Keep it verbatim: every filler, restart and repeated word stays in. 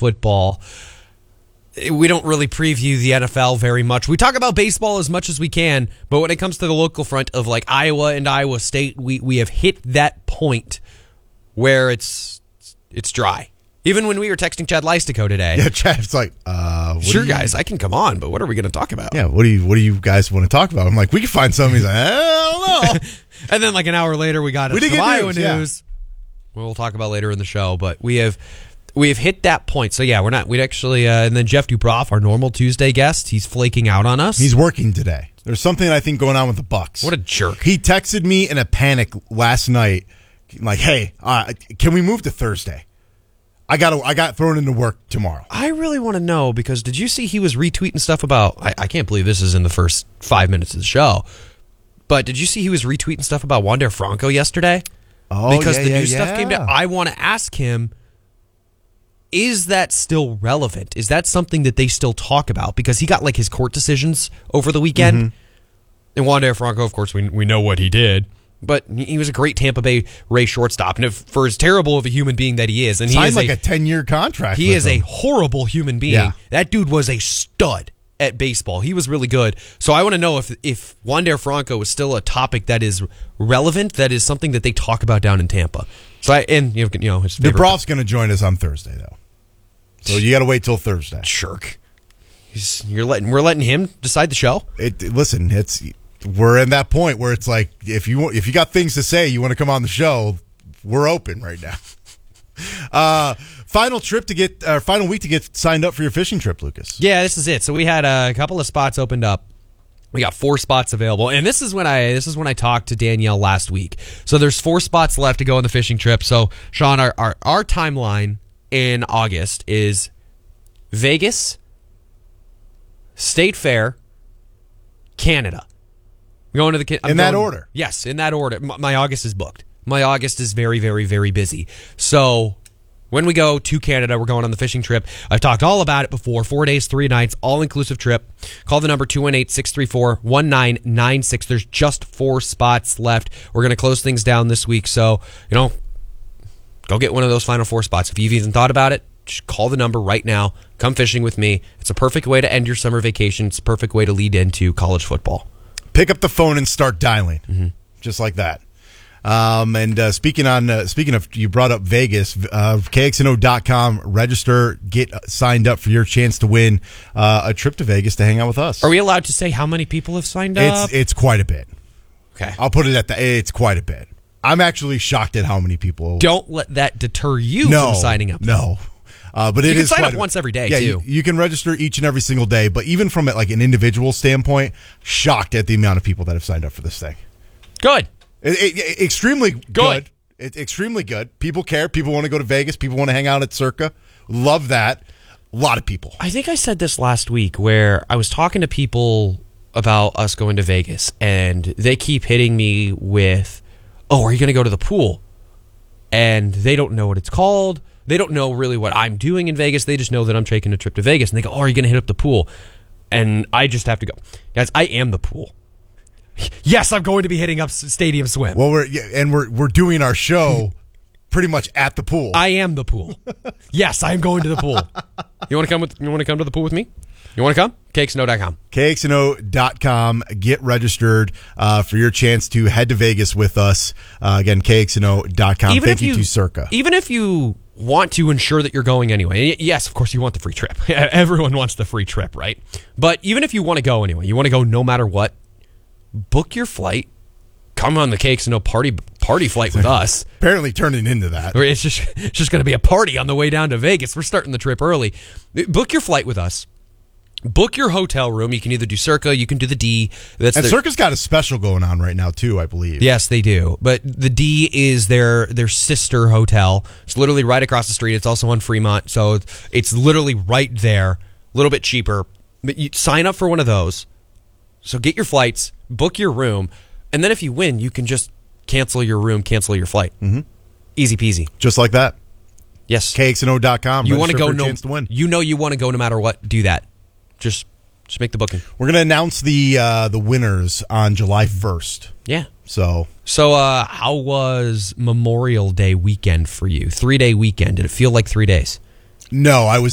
football. We don't really preview the N F L very much. We talk about baseball as much as we can, but when it comes to the local front of like Iowa and Iowa State, we, we have hit that point where it's it's dry. Even when we were texting Chad Leistico today. Yeah, Chad's like, uh, what sure, do you, guys, I can come on, but what are we going to talk about? Yeah, what do you what do you guys want to talk about? I'm like, we can find something. He's like, I don't know. And then like an hour later, we got we some Iowa news. news. Yeah. We'll talk about later in the show, but we have we have hit that point. So yeah, we're not. We'd actually, uh, and then Jeff Duproff, our normal Tuesday guest, he's flaking out on us. He's working today. There's something I think going on with the Bucks. What a jerk! He texted me in a panic last night, like, "Hey, uh, can we move to Thursday? I got I got thrown into work tomorrow." I really want to know because did you see he was retweeting stuff about? I, I can't believe this is in the first five minutes of the show, but did you see he was retweeting stuff about Wander Franco yesterday? Oh, because yeah, the yeah, new stuff yeah. came down. I want to ask him. Is that still relevant? Is that something that they still talk about? Because he got like his court decisions over the weekend. Mm-hmm. And Wander Franco, of course, we we know what he did. But he was a great Tampa Bay Rays shortstop. And if, for as terrible of a human being that he is. And he Signed is like a, a ten-year contract. He with is him. a horrible human being. Yeah. That dude was a stud at baseball. He was really good. So I want to know if, if Wander Franco is still a topic that is relevant, that is something that they talk about down in Tampa. So I, and, you know, you know his favorite. Dubrov's going to join us on Thursday, though. So you got to wait till Thursday. Jerk. He's, you're letting we're letting him decide the show. It, listen, it's we're in that point where it's like if you if you got things to say, you want to come on the show, we're open right now. Uh, final trip to get uh, final week to get signed up for your fishing trip, Lucas. Yeah, this is it. So we had a couple of spots opened up. We got four spots available, and this is when I this is when I talked to Danielle last week. So there's four spots left to go on the fishing trip. So Sean, our our, our timeline in August is Vegas, State Fair, Canada. I'm going to the I'm in that going, order. Yes, in that order. My, my August is booked. My August is very, very, very busy. So when we go to Canada, we're going on the fishing trip. I've talked all about it before. Four days, three nights, all-inclusive trip. Call the number two one eight, six three four, one nine nine six. There's just four spots left. We're going to close things down this week. So, you know, go get one of those final four spots. If you've even thought about it, just call the number right now. Come fishing with me. It's a perfect way to end your summer vacation. It's a perfect way to lead into college football. Pick up the phone and start dialing, mm-hmm. just like that. Um, and uh, speaking on uh, speaking of, you brought up Vegas, uh, K X N O dot com, register, get signed up for your chance to win uh, a trip to Vegas to hang out with us. Are we allowed to say how many people have signed up? It's it's quite a bit. Okay. I'll put it at the, it's quite a bit. I'm actually shocked at how many people. Don't let that deter you no, from signing up. No. Uh, but it you can is sign quite up a, once every day, yeah, too. You, you can register each and every single day, but even from like an individual standpoint, shocked at the amount of people that have signed up for this thing. Good. It, it, it, extremely good. Good. It, extremely good. People care. People want to go to Vegas. People want to hang out at Circa. Love that. A lot of people. I think I said this last week where I was talking to people about us going to Vegas, and they keep hitting me with, oh, are you going to go to the pool? And they don't know what it's called. They don't know really what I'm doing in Vegas. They just know that I'm taking a trip to Vegas. And they go, oh, are you going to hit up the pool? And I just have to go. Guys, I am the pool. Yes, I'm going to be hitting up Stadium Swim. Well, we're yeah, and we're we're doing our show pretty much at the pool. I am the pool. Yes, I am going to the pool. You want to come with? You want to come to the pool with me? You want to come? K X N O dot com. K X N O dot com. Get registered uh, for your chance to head to Vegas with us. Uh, again, K X N O dot com. Even Thank if you, you to Circa. Even if you want to ensure that you're going anyway. Yes, of course you want the free trip. Everyone wants the free trip, right? But even if you want to go anyway, you want to go no matter what, book your flight. Come on the K X N O party party flight with us. Apparently turning into that. It's just it's just going to be a party on the way down to Vegas. We're starting the trip early. Book your flight with us. Book your hotel room. You can either do Circa, you can do the D. That's and their, Circa's got a special going on right now too, I believe. Yes, they do. But the D is their their sister hotel. It's literally right across the street. It's also on Fremont, so it's literally right there. A little bit cheaper. But you sign up for one of those. So get your flights, book your room, and then if you win, you can just cancel your room, cancel your flight. Mm-hmm. Easy peasy. Just like that. Yes. K X N O dot com. You want to go no chance to win. You know you want to go no matter what. Do that. Just just make the booking. We're going to announce the uh, the winners on July first. Yeah. So So uh, how was Memorial Day weekend for you? Three-day weekend. Did it feel like three days? No, I was